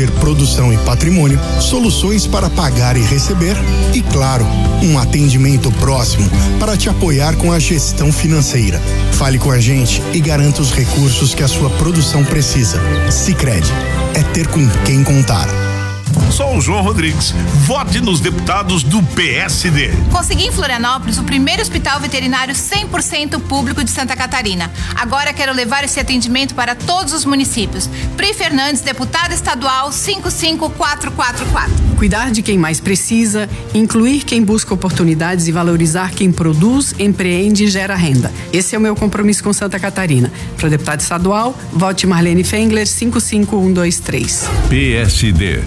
proteger produção e patrimônio, soluções para pagar e receber e, claro, um atendimento próximo para te apoiar com a gestão financeira. Fale com a gente e garanta os recursos que a sua produção precisa. Sicredi, é ter com quem contar. Sou o João Rodrigues. Vote nos deputados do PSD. Consegui em Florianópolis o primeiro hospital veterinário 100% público de Santa Catarina. Agora quero levar esse atendimento para todos os municípios. Pri Fernandes, deputada estadual 55444. Cuidar de quem mais precisa, incluir quem busca oportunidades e valorizar quem produz, empreende e gera renda. Esse é o meu compromisso com Santa Catarina. Para deputada estadual, vote Marlene Fengler 55123. PSD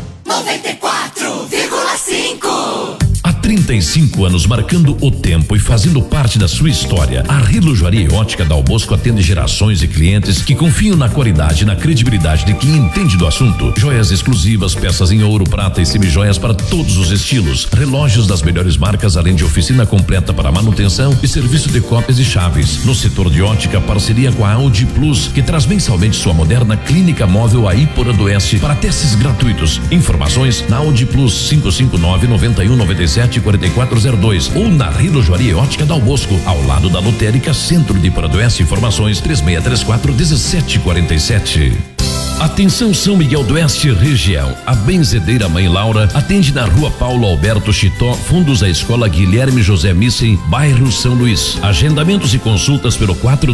94,5. Há 35 anos marcando o tempo e fazendo parte da sua história, a Relojoaria e Ótica Dal Bosco atende gerações de clientes que confiam na qualidade e na credibilidade de quem entende do assunto. Joias exclusivas, peças em ouro, prata e semijoias para todos os estilos. Relógios das melhores marcas, além de oficina completa para manutenção e serviço de cópias e chaves. No setor de ótica, parceria com a Audi Plus, que traz mensalmente sua moderna clínica móvel a Iporã do Oeste para testes gratuitos. Informações na Audi Plus 559-9197-4402 ou na Relojoaria e Ótica Dal Bosco, ao lado da Lotérica Centro de Iporã do Oeste. Informações 3634-1747. Atenção São Miguel do Oeste região. A Benzedeira Mãe Laura atende na Rua Paulo Alberto Chitó, fundos à Escola Guilherme José Missen, bairro São Luís. Agendamentos e consultas pelo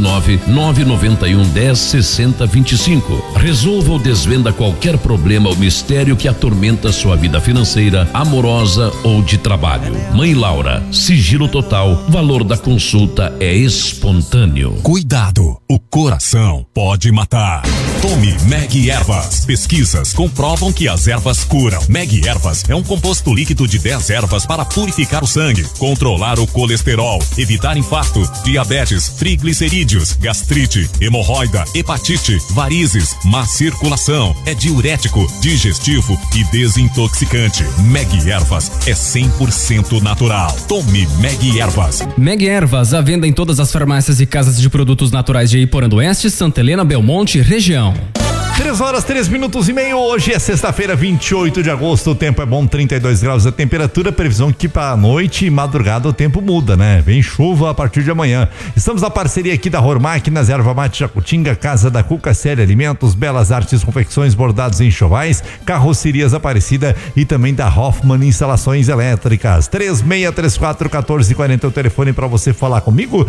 49991106025. Resolva ou desvenda qualquer problema ou mistério que atormenta sua vida financeira, amorosa ou de trabalho. Mãe Laura, sigilo total, valor da consulta é espontâneo. Cuidado, o coração pode matar. Tome Meg Ervas. Pesquisas comprovam que as ervas curam. Meg Ervas é um composto líquido de 10 ervas para purificar o sangue, controlar o colesterol, evitar infarto, diabetes, triglicerídeos, gastrite, hemorroida, hepatite, varizes, má circulação. É diurético, digestivo e desintoxicante. Meg Ervas é 100% natural. Tome Meg Ervas. Meg Ervas, à venda em todas as farmácias e casas de produtos naturais de Iporã do Oeste, Santa Helena, Belmonte, região. 3h03,5. Hoje é sexta-feira, 28 de agosto. O tempo é bom, 32 graus a temperatura. Previsão que para noite e madrugada o tempo muda, né? Vem chuva a partir de amanhã. Estamos na parceria aqui da Ror Máquinas, Erva Mate Jacutinga, Casa da Cuca, Série Alimentos, Belas Artes, Confecções, Bordados em Enxovais, Carrocerias Aparecida e também da Hoffman Instalações Elétricas. 3634-1440 é o telefone para você falar comigo.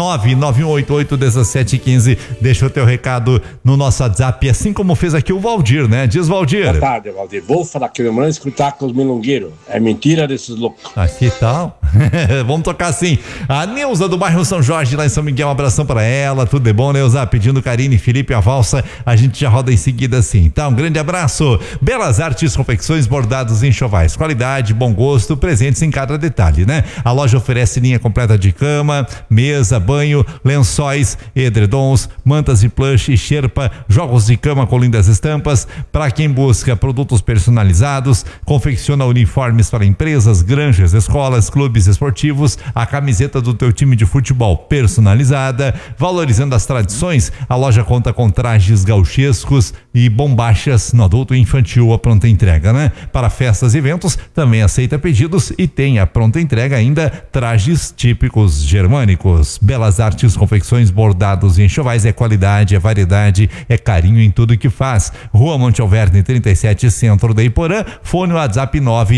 991881715. Deixa o teu recado no nosso WhatsApp, assim como fez aqui o Valdir, né? Diz, Valdir. Boa tarde, Valdir. Vou falar aqui, lembrando, escutar com os milongueiros. É mentira desses loucos. Aqui tal. Vamos tocar assim. A Neuza do bairro São Jorge, lá em São Miguel, um abração para ela. Tudo de bom, Neuza? Pedindo Karine, Felipe, a valsa. A gente já roda em seguida assim. Tá, um grande abraço. Belas Artes, Confecções, Bordados em Enxovais. Qualidade, bom gosto, presentes em cada detalhe, né? A loja oferece linha completa de cama, mesa, banho, lençóis, edredons, mantas de plush e xerpa, jogos de cama com lindas estampas. Para quem busca produtos personalizados, confecciona uniformes para empresas, granjas, escolas, clubes esportivos, a camiseta do teu time de futebol personalizada. Valorizando as tradições, a loja conta com trajes gauchescos e bombachas no adulto e infantil, a pronta entrega, né? Para festas e eventos, também aceita pedidos e tem a pronta entrega ainda trajes típicos germânicos. Belas Artes, Confecções, Bordados e Enxovais, é qualidade, é variedade, é carinho em tudo que faz. Rua Monte Alverne 37, centro da Iporã. Fone WhatsApp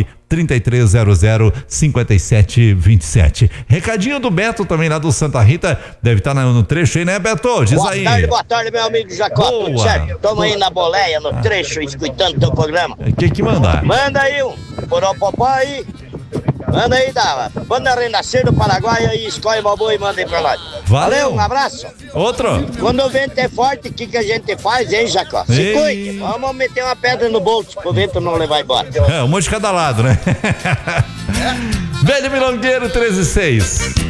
933005727. Recadinho do Beto também lá do Santa Rita, deve estar no trecho aí, né, Beto? Diz aí. Boa tarde, meu amigo Jacó. Tudo certo? Estamos aí na boleia, no trecho, escutando teu programa. O que manda? Manda aí um Poropopó aí. Manda aí, da Banda Renascer do Paraguai aí, escolhe uma boa e manda aí pra nós. Valeu, um abraço. Outro. Quando o vento é forte, o que a gente faz, hein, Jacó? Se cuide, vamos meter uma pedra no bolso pro vento não levar embora. Um monte de cada lado, né? Velho Milongueiro 13/6.